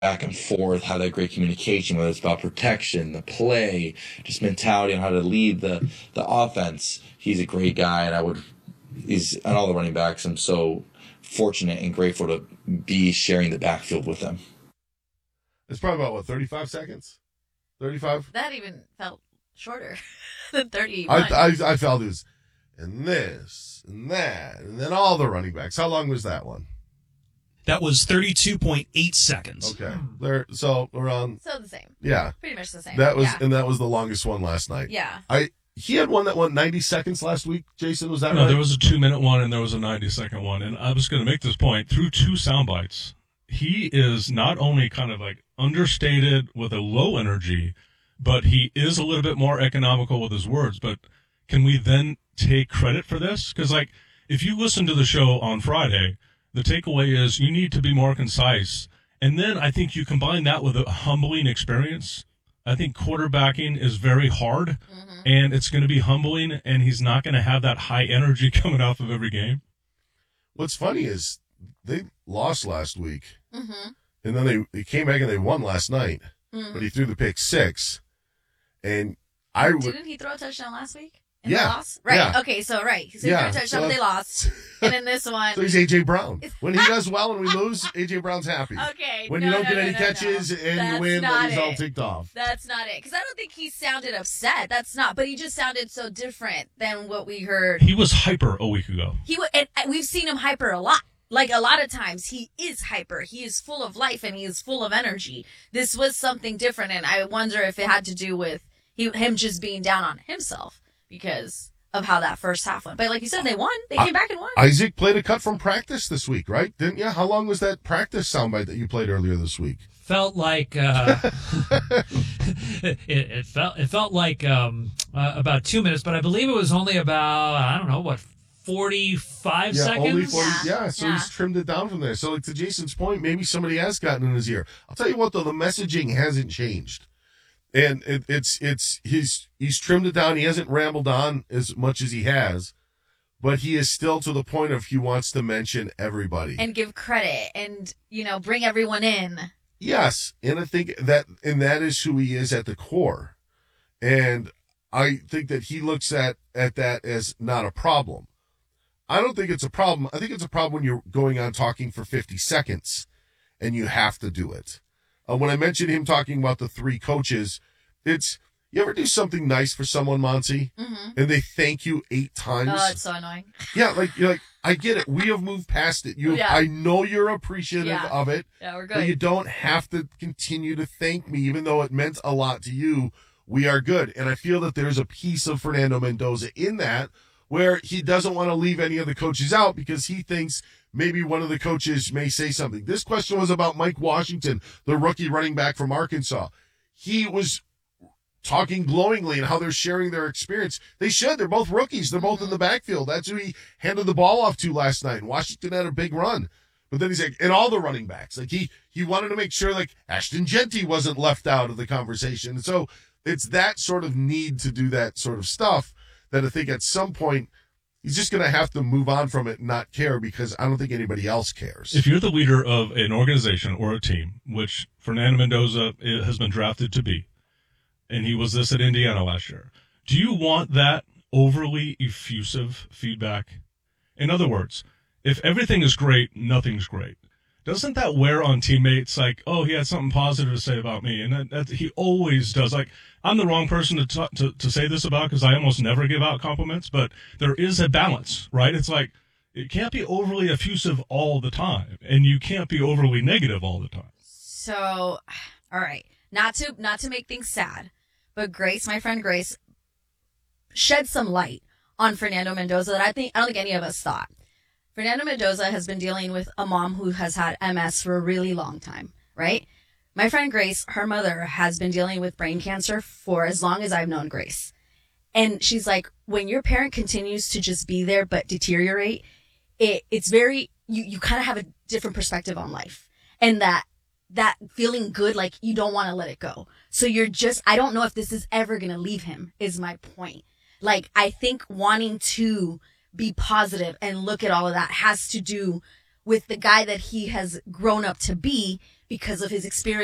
back and forth, had that great communication, whether it's about protection, the play, just mentality on how to lead the offense. He's a great guy, and he's on all the running backs. I'm so fortunate and grateful to be sharing the backfield with them. It's probably about, 35 seconds? 35? That even felt shorter than 30. I felt it was, and this, and that, and then all the running backs. How long was that one? That was 32.8 seconds. Okay. So around. So the same. Yeah. Pretty much the same. And that was the longest one last night. Yeah. He had one that went 90 seconds last week, Jason, was that right? No, there was a 2-minute one and there was a 90-second one. And I was going to make this point. Through 2 sound bites, he is not only kind of like understated with a low energy, but he is a little bit more economical with his words. But can we then take credit for this? Because, like, if you listen to the show on Friday, the takeaway is you need to be more concise. And then I think you combine that with a humbling experience. I think quarterbacking is very hard, and it's going to be humbling, and he's not going to have that high energy coming off of every game. What's funny is they lost last week, and then they came back and they won last night, but he threw the pick 6. And Didn't he throw a touchdown last week? In the loss? Right. Yeah. Okay, so right. He threw a touchdown, but they lost. And in this one. So he's A.J. Brown. When he does well and we lose, A.J. Brown's happy. Okay. When you don't get any catches and you win, then he's all ticked off. That's not it. Because I don't think he sounded upset. That's not. But he just sounded so different than what we heard. He was hyper a week ago. And we've seen him hyper a lot. Like, a lot of times, he is hyper. He is full of life, and he is full of energy. This was something different, and I wonder if it had to do with him just being down on himself because of how that first half went. But like you said, they won. They came back and won. Isaac played a cut from practice this week, right? Didn't you? How long was that practice soundbite that you played earlier this week? Felt like it felt like about 2 minutes, but I believe it was only about 45 seconds. Only 40. Yeah, so he's trimmed it down from there. So, like, to Jason's point, maybe somebody has gotten in his ear. I'll tell you what, though, the messaging hasn't changed. And he's trimmed it down. He hasn't rambled on as much as he has, but he is still to the point of he wants to mention everybody and give credit and, bring everyone in. Yes. And I think that is who he is at the core. And I think that he looks at that as not a problem. I don't think it's a problem. I think it's a problem when you're going on talking for 50 seconds and you have to do it. When I mentioned him talking about the 3 coaches, you ever do something nice for someone, Monty, and they thank you 8 times? Oh, it's so annoying. Yeah, you're like, I get it. We have moved past it. I know you're appreciative of it. Yeah, we're good. But you don't have to continue to thank me, even though it meant a lot to you. We are good. And I feel that there's a piece of Fernando Mendoza in that where he doesn't want to leave any of the coaches out because he thinks maybe one of the coaches may say something. This question was about Mike Washington, the rookie running back from Arkansas. He was talking glowingly and how they're sharing their experience. They should. They're both rookies. They're both in the backfield. That's who he handed the ball off to last night. Washington had a big run. But then he's like, and all the running backs. Like, he wanted to make sure, like, Ashton Jeanty wasn't left out of the conversation. And so it's that sort of need to do that sort of stuff that I think at some point he's just going to have to move on from it and not care because I don't think anybody else cares. If you're the leader of an organization or a team, which Fernando Mendoza has been drafted to be, and he was this at Indiana last year, do you want that overly effusive feedback? In other words, if everything is great, nothing's great. Doesn't that wear on teammates? Like, oh, he had something positive to say about me, and that he always does. Like, I'm the wrong person to say this about because I almost never give out compliments, but there is a balance, right? It's like it can't be overly effusive all the time, and you can't be overly negative all the time. So, all right, not to make things sad, but Grace, my friend Grace, shed some light on Fernando Mendoza that I don't think any of us thought. Fernando Mendoza has been dealing with a mom who has had MS for a really long time, right? My friend Grace, her mother, has been dealing with brain cancer for as long as I've known Grace. And she's like, when your parent continues to just be there but deteriorate, it's very, you kind of have a different perspective on life. And that feeling good, like you don't want to let it go. So I don't know if this is ever going to leave him, is my point. Like, I think wanting to be positive and look at all of that has to do with the guy that he has grown up to be, because of his experience